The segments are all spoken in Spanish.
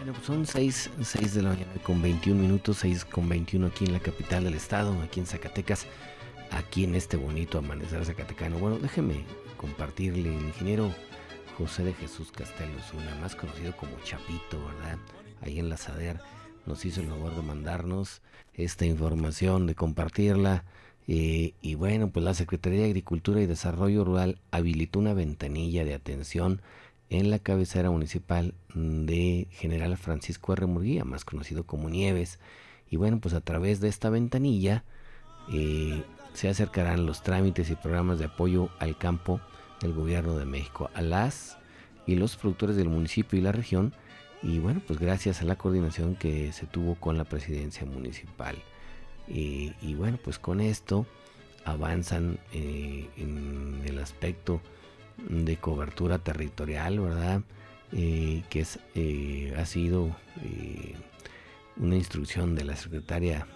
Bueno, pues son 6 de la mañana con 21 minutos, 6:21 aquí en la capital del estado, aquí en Zacatecas, aquí en este bonito amanecer zacatecano. Bueno, déjeme compartirle, el ingeniero José de Jesús Castelo Zuna, más conocido como Chapito, ¿verdad? Ahí en la SADER, nos hizo el favor de mandarnos esta información, de compartirla. Y bueno, pues la Secretaría de Agricultura y Desarrollo Rural habilitó una ventanilla de atención en la cabecera municipal de General Francisco R. Murguía, más conocido como Nieves. Y bueno, pues a través de esta ventanilla se acercarán los trámites y programas de apoyo al campo del gobierno de México, a las y los productores del municipio y la región. Y bueno, pues gracias a la coordinación que se tuvo con la presidencia municipal. Y bueno, pues con esto avanzan en el aspecto de cobertura territorial, ¿verdad? Que ha sido una instrucción de la secretaria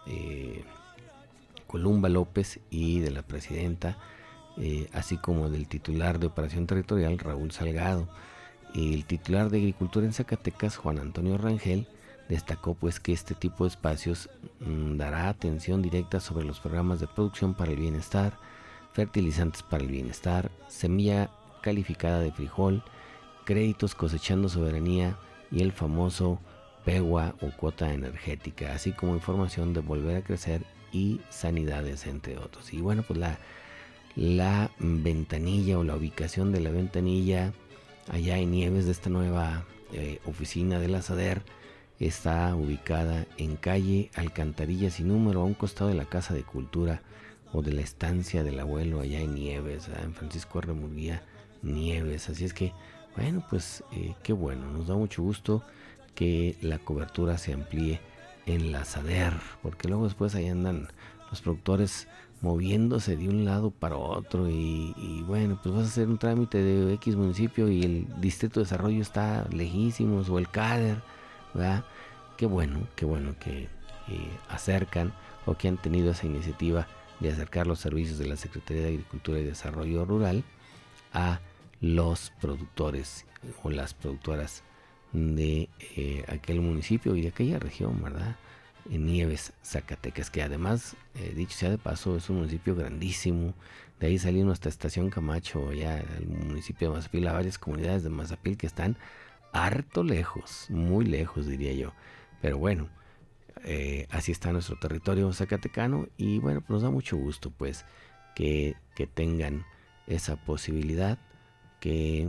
Columba López y de la presidenta, así como del titular de Operación Territorial, Raúl Salgado. El titular de Agricultura en Zacatecas, Juan Antonio Rangel, destacó pues que este tipo de espacios dará atención directa sobre los programas de producción para el bienestar, fertilizantes para el bienestar, semilla calificada de frijol, créditos cosechando soberanía y el famoso PEGUA o cuota energética, así como información de volver a crecer y sanidades, entre otros. Y bueno, pues la ventanilla o la ubicación de la ventanilla allá en Nieves de esta nueva oficina de la SADER está ubicada en calle Alcantarilla sin número, a un costado de la Casa de Cultura o de la estancia del abuelo allá en Nieves, en Francisco R. Murguía, Nieves. Así es que, bueno, pues qué bueno, nos da mucho gusto que la cobertura se amplíe en la SADER, porque luego después ahí andan los productores moviéndose de un lado para otro y bueno, pues vas a hacer un trámite de X municipio y el Distrito de Desarrollo está lejísimos, o el CADER, ¿verdad? Qué bueno que acercan o que han tenido esa iniciativa de acercar los servicios de la Secretaría de Agricultura y Desarrollo Rural a los productores o las productoras de aquel municipio y de aquella región, ¿verdad? En Nieves, Zacatecas, que además, dicho sea de paso, es un municipio grandísimo. De ahí salimos hasta Estación Camacho, ya el municipio de Mazapil, a varias comunidades de Mazapil que están harto lejos, muy lejos diría yo. Pero bueno, así está nuestro territorio zacatecano y bueno, pues nos da mucho gusto pues que tengan esa posibilidad, que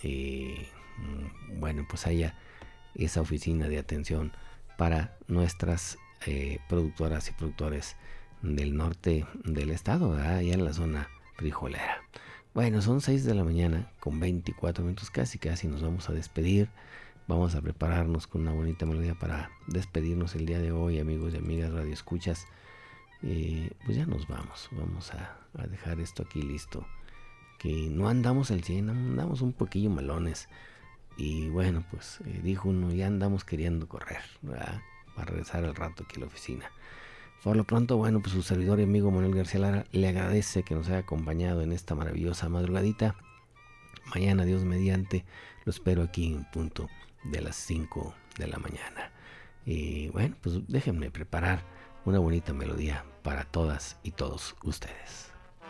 bueno, pues haya esa oficina de atención para nuestras productoras y productores del norte del estado, allá en la zona frijolera. Bueno, son 6 de la mañana con 24 minutos, casi nos vamos a despedir. Vamos a prepararnos con una bonita melodía para despedirnos el día de hoy, amigos y amigas radioescuchas. Pues ya nos vamos a dejar esto aquí listo, que no andamos al 100, andamos un poquillo malones. Y bueno, pues dijo uno, ya andamos queriendo correr, ¿verdad? Para regresar al rato aquí a la oficina. Por lo pronto, bueno, pues su servidor y amigo Manuel García Lara le agradece que nos haya acompañado en esta maravillosa madrugadita. Mañana, Dios mediante, lo espero aquí en punto de las 5 de la mañana. Y bueno, pues déjenme preparar una bonita melodía para todas y todos ustedes.